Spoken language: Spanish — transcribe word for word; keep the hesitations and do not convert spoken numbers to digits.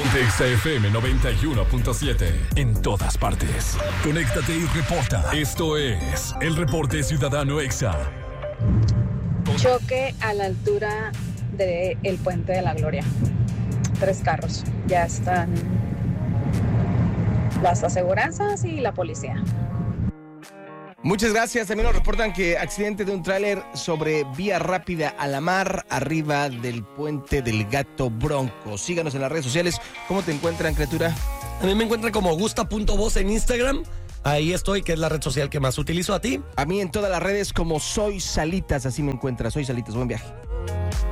Ponte Exa F M noventa y uno punto siete. En todas partes. Conéctate y reporta. Esto es el Reporte Ciudadano Exa. Choque a la altura del Puente de la Gloria. Tres carros. Ya están las aseguranzas y la policía. Muchas gracias. También nos reportan que accidente de un tráiler sobre vía rápida a la mar, arriba del puente del Gato Bronco. Síganos en las redes sociales. ¿Cómo te encuentran, criatura? A mí me encuentran como gusta punto voz en Instagram. Ahí estoy, que es la red social que más utilizo. ¿A ti? A mí en todas las redes como Soy Salitas, así me encuentras. Soy Salitas, buen viaje.